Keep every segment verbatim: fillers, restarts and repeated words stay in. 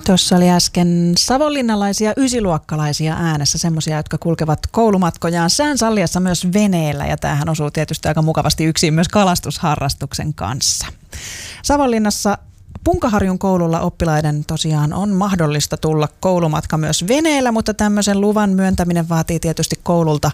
Tuossa oli äsken savonlinnalaisia ysiluokkalaisia äänessä, semmoisia, jotka kulkevat koulumatkojaan sään salliessa myös veneellä, ja tämähän osuu tietysti aika mukavasti yksin myös kalastusharrastuksen kanssa. Savonlinnassa Punkaharjun koululla oppilaiden tosiaan on mahdollista tulla koulumatka myös veneellä, mutta tämmöisen luvan myöntäminen vaatii tietysti koululta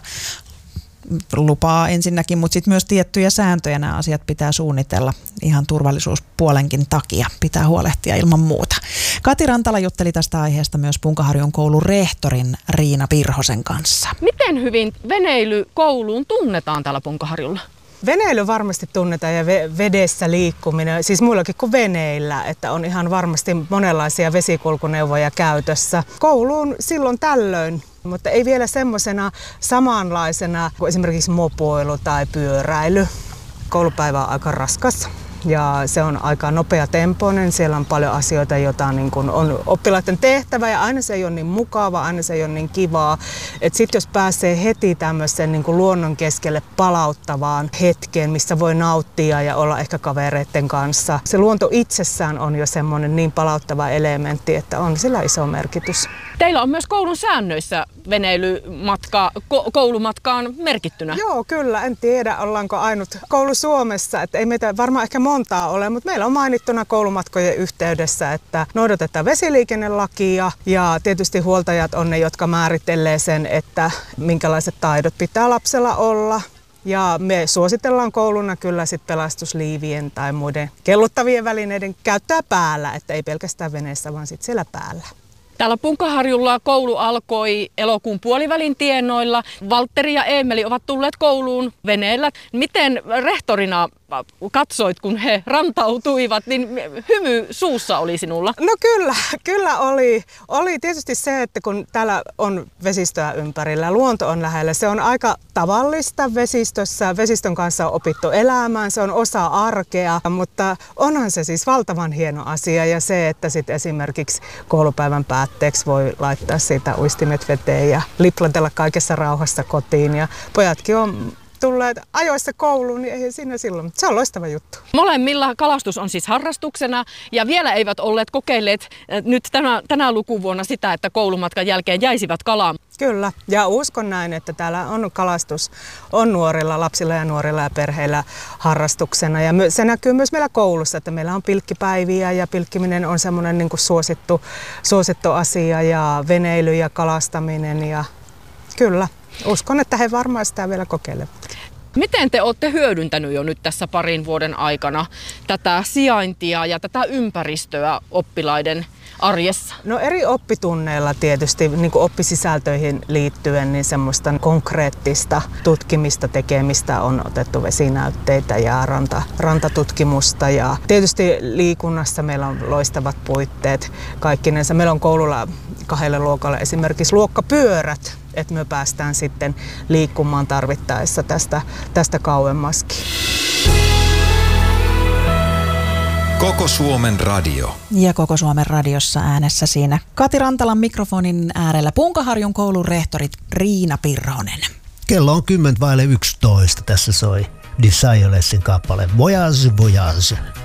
lupaa ensinnäkin, mutta sitten myös tiettyjä sääntöjä. Nämä asiat pitää suunnitella ihan turvallisuuspuolenkin takia. Pitää huolehtia ilman muuta. Kati Rantala jutteli tästä aiheesta myös Punkaharjun koulun rehtorin Riina Pirhosen kanssa. Miten hyvin veneily kouluun tunnetaan täällä Punkaharjulla? Veneily varmasti tunnetaan ja vedessä liikkuminen, siis muillakin kuin veneillä, että on ihan varmasti monenlaisia vesikulkuneuvoja käytössä. Kouluun silloin tällöin, mutta ei vielä semmoisena samanlaisena kuin esimerkiksi mopoilu tai pyöräily. Koulupäivä on aika raskas ja se on aika nopeatempoinen. Siellä on paljon asioita, joita niin kuin on oppilaiden tehtävä ja aina se ei ole niin mukava, aina se ei ole niin kivaa. Sitten jos pääsee heti tämmöisen niin kuin luonnon keskelle palauttavaan hetkeen, missä voi nauttia ja olla ehkä kavereiden kanssa. Se luonto itsessään on jo semmoinen niin palauttava elementti, että on sillä iso merkitys. Teillä on myös koulun säännöissä veneilymatka, ko- koulumatkaan merkittynä. Joo, kyllä. En tiedä, ollaanko ainut koulu Suomessa. Että ei meitä varmaan ehkä montaa ole, mutta meillä on mainittuna koulumatkojen yhteydessä, että noudatetaan vesiliikennelakia ja tietysti huoltajat on ne, jotka määrittelee sen, että minkälaiset taidot pitää lapsella olla. Ja me suositellaan kouluna kyllä sit pelastusliivien tai muiden kelluttavien välineiden käyttöä päällä, että ei pelkästään veneessä, vaan sit siellä päällä. Täällä Punkaharjulla koulu alkoi elokuun puolivälin tienoilla. Valtteri ja Eemeli ovat tulleet kouluun veneellä. Miten rehtorina katsoit, kun he rantautuivat, niin hymy suussa oli sinulla? No kyllä, kyllä oli. Oli tietysti se, että kun täällä on vesistöä ympärillä, luonto on lähellä, se on aika tavallista vesistössä. Vesistön kanssa on opittu elämään, se on osa arkea, mutta onhan se siis valtavan hieno asia ja se, että sitten esimerkiksi koulupäivän päätteeksi voi laittaa siitä uistimet veteen ja liplatella kaikessa rauhassa kotiin ja pojatkin on tulleet ajoissa kouluun, niin ei siinä silloin. Se on loistava juttu. Molemmilla kalastus on siis harrastuksena ja vielä eivät olleet kokeilleet nyt tänä, tänä lukuvuonna sitä, että koulumatkan jälkeen jäisivät kalaan. Kyllä, ja uskon näin, että täällä on kalastus on nuorilla, lapsilla ja nuorilla ja perheillä harrastuksena. Ja se näkyy myös meillä koulussa, että meillä on pilkkipäiviä ja pilkkiminen on semmoinen niin kuin suosittu, suosittu asia ja veneily ja kalastaminen ja kyllä. Uskon, että he varmaan sitä vielä kokeilevat. Miten te olette hyödyntänyt jo nyt tässä parin vuoden aikana tätä sijaintia ja tätä ympäristöä oppilaiden arjessa? No eri oppitunneilla tietysti niin kuin oppisisältöihin liittyen niin semmoista konkreettista tutkimista tekemistä on otettu vesinäytteitä ja ranta, rantatutkimusta ja tietysti liikunnassa meillä on loistavat puitteet kaikkinensa. Meillä on koululla kahdelle luokalle esimerkiksi luokkapyörät, että me päästään sitten liikkumaan tarvittaessa tästä, tästä kauemmaskin. Koko Suomen radio. Ja Koko Suomen radiossa äänessä siinä Kati Rantalan mikrofonin äärellä Punkaharjun koulun rehtori Riina Pirhonen. Kello on kymmentä vaille yksitoista. Tässä soi Desirelessin kappale Voyage, Voyage.